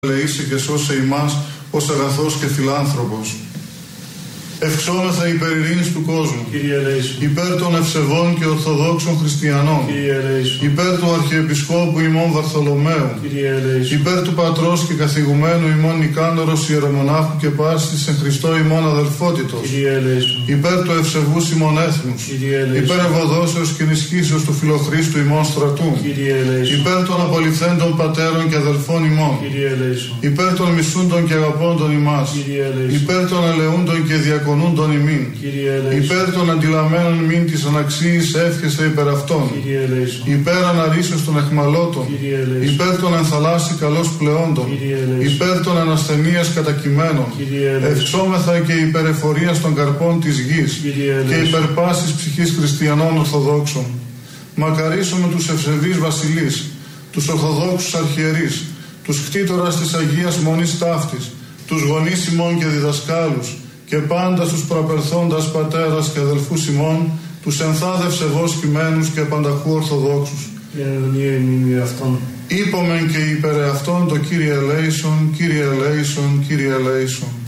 ελεήσει και σώσε ημάς ως αγαθός και φιλάνθρωπος. Ευξόμεθα υπέρ ειρήνης του κόσμου, υπέρ των ευσεβών και ορθοδόξων χριστιανών, υπέρ του Αρχιεπισκόπου ημών Βαρθολομαίου, υπέρ του πατρός και καθηγουμένου ημών Νικάνωρος ιερομονάχου και πάσης εν Χριστώ ημών αδελφότητος, υπέρ του ευσεβούς ημών έθνους, υπέρ ευωδόσεως και ενισχύσεως του Φιλοχρίστου ημών στρατού, υπέρ των απολυθέντων πατέρων και αδελφών ημών, υπέρ των μισούντων και αγαπώντων ημάς, υπέρ των ελεούντων και διακονούντων ημίν, υπέρ των αντιλαμμένων ημίν της αναξίης εύχεσαι υπέρ αυτών, υπέρ αναρρήσεως των εχμαλώτων, υπέρ των ενθαλάσσι καλώς πλεόντων, υπέρ των ανασθενείας κατακειμένων, ευξόμεθα και υπέρ εφορίας των καρπών της γης και υπέρ πάσης ψυχής χριστιανών ορθοδόξων. Μακαρίσουμε τους ευσεβείς βασιλείς, τους ορθοδόξους αρχιερείς, τους κτήτορας της Αγίας Μονής Ταύτης, τους γονείς ημών και διδασκάλους και πάντα στους προαπερθόντας πατέρας και αδελφούς ημών, τους ενθάδευσε ευώς κειμένους και πανταχού ορθοδόξους. Είπομεν και υπέρ αυτόν το Κύριε ελέησον, Κύριε ελέησον, Κύριε ελέησον.